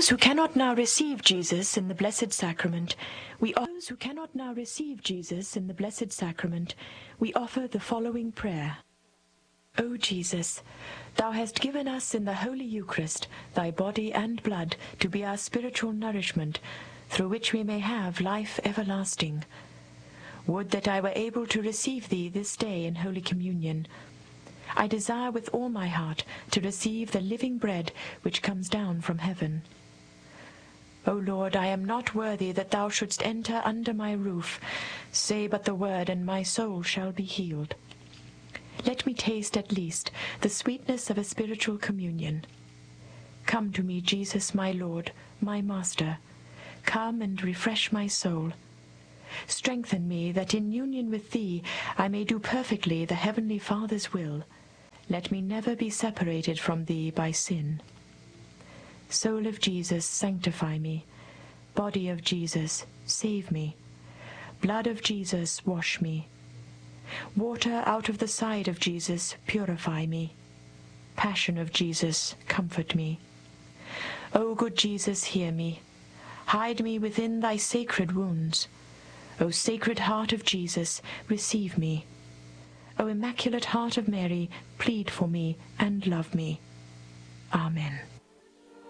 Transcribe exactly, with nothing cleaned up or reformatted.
those who cannot now receive Jesus in the Blessed Sacrament, we offer those who cannot now receive Jesus in the Blessed Sacrament, we offer the following prayer. O Jesus, Thou hast given us in the Holy Eucharist Thy body and blood to be our spiritual nourishment, through which we may have life everlasting. Would that I were able to receive Thee this day in Holy Communion. I desire with all my heart to receive the living bread which comes down from heaven. O Lord, I am not worthy that Thou shouldst enter under my roof. Say but the word, and my soul shall be healed. Let me taste at least the sweetness of a spiritual communion. Come to me, Jesus, my Lord, my Master. Come and refresh my soul. Strengthen me, that in union with Thee I may do perfectly the Heavenly Father's will. Let me never be separated from Thee by sin. Soul of Jesus, sanctify me. Body of Jesus, save me. Blood of Jesus, wash me. Water out of the side of Jesus, purify me. Passion of Jesus, comfort me. O good Jesus, hear me. Hide me within Thy sacred wounds. O Sacred Heart of Jesus, receive me. O Immaculate Heart of Mary, plead for me and love me. Amen.